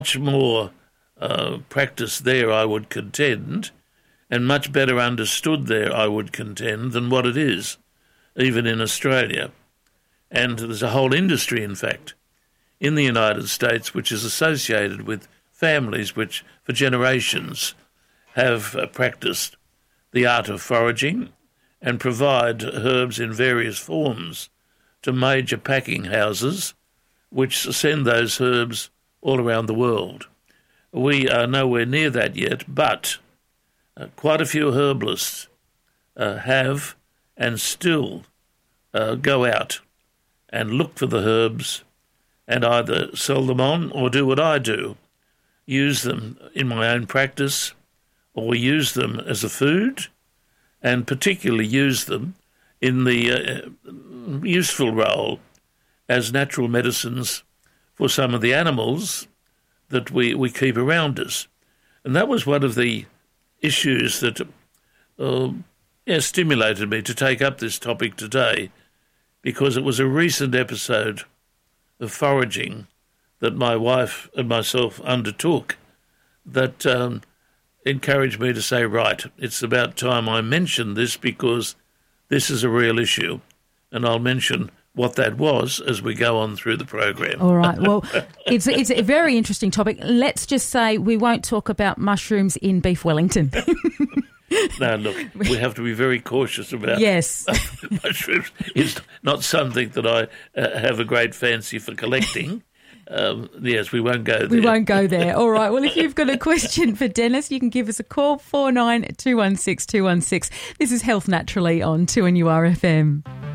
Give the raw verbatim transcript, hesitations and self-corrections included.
much more uh, practice there, I would contend, and much better understood there, I would contend, than what it is, even in Australia. And there's a whole industry, in fact, in the United States which is associated with families which, for generations, have uh, practiced the art of foraging and provide herbs in various forms to major packing houses which send those herbs all around the world. We are nowhere near that yet, but uh, quite a few herbalists uh, have and still uh, go out and look for the herbs and either sell them on or do what I do, use them in my own practice or use them as a food, and particularly use them in the uh, useful role as natural medicines for some of the animals that we, we keep around us. And that was one of the issues that uh, yeah, stimulated me to take up this topic today, because it was a recent episode of foraging that my wife and myself undertook that um, encouraged me to say, right, it's about time I mention this, because this is a real issue, and I'll mention what that was as we go on through the program. All right. Well, it's it's a very interesting topic. Let's just say we won't talk about mushrooms in beef Wellington. No, look, we have to be very cautious about yes. mushrooms. It's not something that I uh, have a great fancy for collecting. Um, yes, we won't go there. We won't go there. All right. Well, if you've got a question for Dennis, you can give us a call, four nine two one six two one six. This is Health Naturally on two N U R F M.